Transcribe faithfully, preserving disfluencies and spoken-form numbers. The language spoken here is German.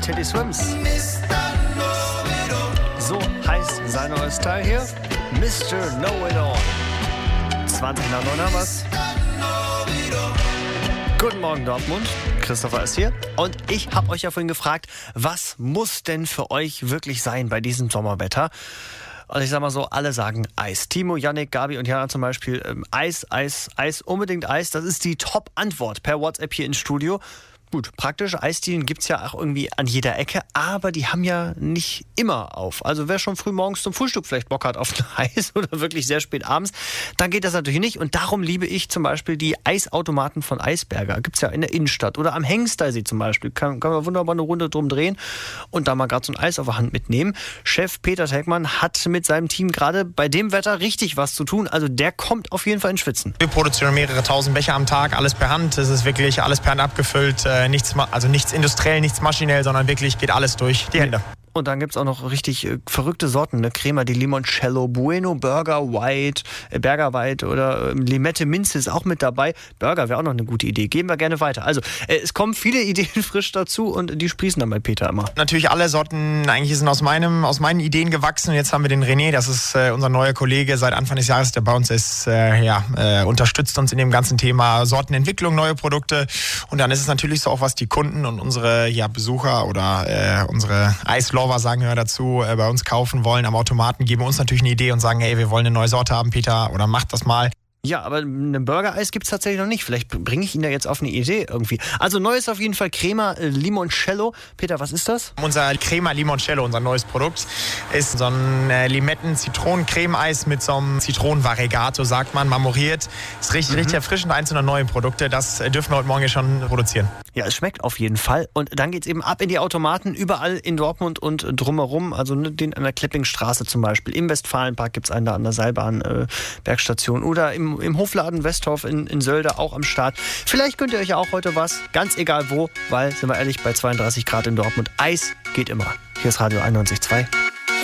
Teddy Swims. So heißt sein neues Teil hier. Mister Know-It-All. zwanzig nach neun haben wir's. Guten Morgen, Dortmund. Christopher ist hier. Und ich habe euch ja vorhin gefragt, was muss denn für euch wirklich sein bei diesem Sommerwetter? Und ich sag mal so, alle sagen Eis. Timo, Yannick, Gabi und Jana zum Beispiel. Ähm, Eis, Eis, Eis, unbedingt Eis. Das ist die Top-Antwort per WhatsApp hier ins Studio. Gut, praktische Eisdielen gibt's ja auch irgendwie an jeder Ecke, aber die haben ja nicht immer auf. Also wer schon früh morgens zum Frühstück vielleicht Bock hat auf ein Eis oder wirklich sehr spät abends, dann geht das natürlich nicht. Und darum liebe ich zum Beispiel die Eisautomaten von Eisberger. Gibt's ja in der Innenstadt oder am Hengstersee zum Beispiel. Kann, kann man wunderbar eine Runde drum drehen und da mal gerade so ein Eis auf der Hand mitnehmen. Chef Peter Tegmann hat mit seinem Team gerade bei dem Wetter richtig was zu tun. Also der kommt auf jeden Fall ins Schwitzen. Wir produzieren mehrere tausend Becher am Tag, alles per Hand. Es ist wirklich alles per Hand abgefüllt. Nichts, also nichts industriell, nichts maschinell, sondern wirklich geht alles durch die Hände. Und dann gibt's auch noch richtig äh, verrückte Sorten, ne? Crema di Limoncello, Bueno Burger White, äh, Berger White oder äh, Limette Minze ist auch mit dabei. Burger wäre auch noch eine gute Idee. Geben wir gerne weiter. Also, äh, es kommen viele Ideen frisch dazu und die sprießen dann bei Peter immer. Natürlich alle Sorten, eigentlich sind aus meinem, aus meinen Ideen gewachsen. Und jetzt haben wir den René, das ist äh, unser neuer Kollege seit Anfang des Jahres, der bei uns ist, äh, ja, äh, unterstützt uns in dem ganzen Thema Sortenentwicklung, neue Produkte. Und dann ist es natürlich so auch, was die Kunden und unsere ja, Besucher oder äh, unsere Eislover, sagen wir dazu, äh, bei uns kaufen wollen am Automaten, geben uns natürlich eine Idee und sagen, hey, wir wollen eine neue Sorte haben, Peter, oder macht das mal. Ja, aber ein Burger-Eis gibt's tatsächlich noch nicht. Vielleicht bringe ich ihn da jetzt auf eine Idee irgendwie. Also neu ist auf jeden Fall Crema Limoncello. Peter, was ist das? Unser Crema Limoncello, unser neues Produkt, ist so ein äh, Limetten-Zitronen-Creme-Eis mit so einem Zitronenvariegato, sagt man, marmoriert. Ist richtig, mhm. richtig erfrischend, eins unserer neuen Produkte. Das äh, dürfen wir heute Morgen schon produzieren. Ja, es schmeckt auf jeden Fall. Und dann geht's eben ab in die Automaten, überall in Dortmund und drumherum. Also den an der Kleppingstraße zum Beispiel. Im Westfalenpark gibt's einen da an der Seilbahn-Bergstation. Äh, oder im Im Hofladen Westhof in, in Sölde auch am Start. Vielleicht könnt ihr euch ja auch heute was, ganz egal wo, weil, sind wir ehrlich, bei zweiunddreißig Grad in Dortmund, Eis geht immer. Hier ist Radio einundneunzig Komma zwei.